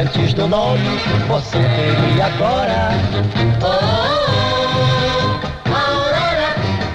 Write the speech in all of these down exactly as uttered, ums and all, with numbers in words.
Antes do nome, você teria agora. Oh, oh, oh, Aurora.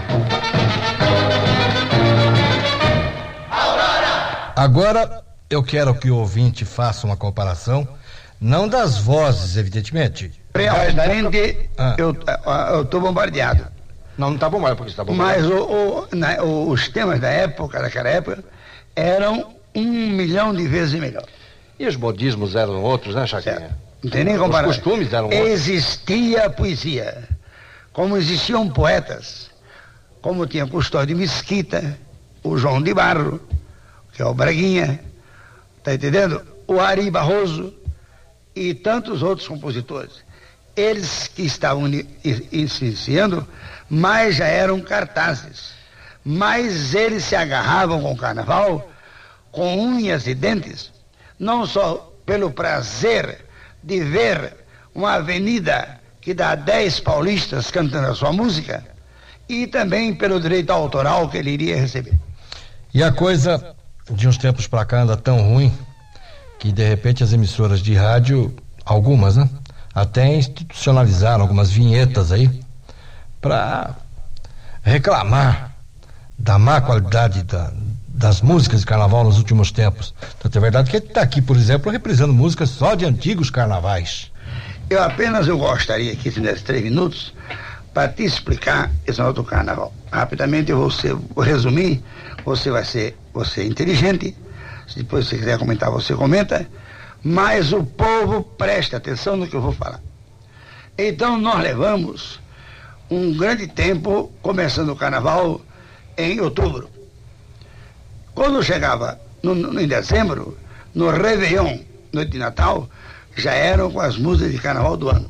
Aurora. Agora eu quero que o ouvinte faça uma comparação, não das vozes, evidentemente. Realmente, ah. eu eu estou bombardeado. Não, não está bombardeado, porque está bombardeado. Mas o, o, na, o, os temas da época, daquela época, eram um milhão de vezes melhor. E os modismos eram outros, né, Chacrinha? Não tem nem comparação. Os costumes eram outros. Existia poesia, como existiam poetas, como tinha Custódio de Mesquita, o João de Barro, que é o Braguinha, tá entendendo? O Ari Barroso e tantos outros compositores. Eles que estavam iniciando, mas já eram cartazes. Mas eles se agarravam com o carnaval com unhas e dentes, não só pelo prazer de ver uma avenida que dá dez paulistas cantando a sua música, e também pelo direito autoral que ele iria receber. E a coisa de uns tempos pra cá anda tão ruim que de repente as emissoras de rádio, algumas, né, até institucionalizaram algumas vinhetas aí pra reclamar da má qualidade da das músicas de carnaval nos últimos tempos. Tanto é verdade que ele está aqui, por exemplo, reprisando músicas só de antigos carnavais. Eu apenas eu gostaria aqui, se desse três minutos, para te explicar esse outro carnaval. Rapidamente eu vou, ser, vou resumir, você vai ser, você é inteligente, se depois você quiser comentar, você comenta, mas o povo presta atenção no que eu vou falar. Então nós levamos um grande tempo, começando o carnaval em outubro. Quando chegava no, no, em dezembro, no Réveillon, noite de Natal, já eram com as músicas de carnaval do ano.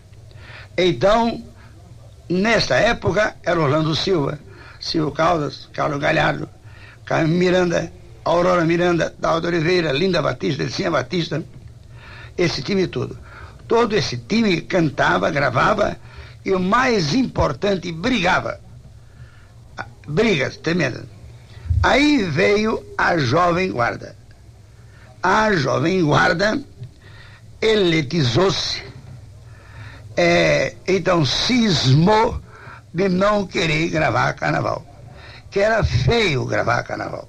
Então, nesta época, era Orlando Silva, Silvio Caldas, Carlos Galhardo, Carmen Miranda, Aurora Miranda, Daldo Oliveira, Linda Batista, Delcinha Batista, esse time todo. Todo esse time cantava, gravava e o mais importante, brigava. Brigas tremendas. Aí veio a Jovem Guarda. A Jovem Guarda eletizou-se, é, então cismou de não querer gravar carnaval, que era feio gravar carnaval.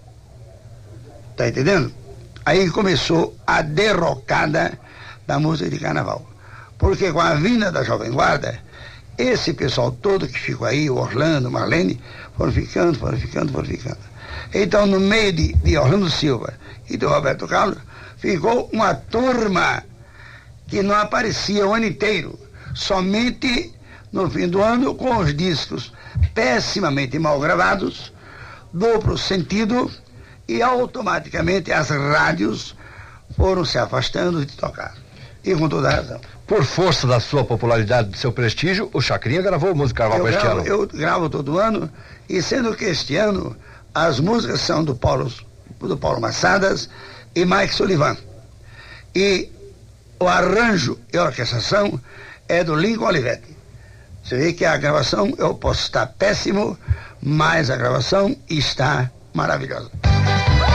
Tá entendendo? Aí começou a derrocada da música de carnaval. Porque com a vinda da Jovem Guarda, esse pessoal todo que ficou aí, o Orlando, Marlene, foram ficando, foram ficando, foram ficando. Então, no meio de, de Orlando Silva e do Roberto Carlos, ficou uma turma que não aparecia o ano inteiro, somente no fim do ano, com os discos pessimamente mal gravados, duplo sentido, e automaticamente as rádios foram se afastando de tocar. E com toda a razão. Por força da sua popularidade, do seu prestígio, o Chacrinha gravou música carnaval este ano. Eu gravo todo ano, e sendo que este ano as músicas são do Paulo, do Paulo Massadas e Mike Sullivan. E o arranjo e a orquestração é do Lincoln Olivetti. Você vê que a gravação, eu posso estar péssimo, mas a gravação está maravilhosa.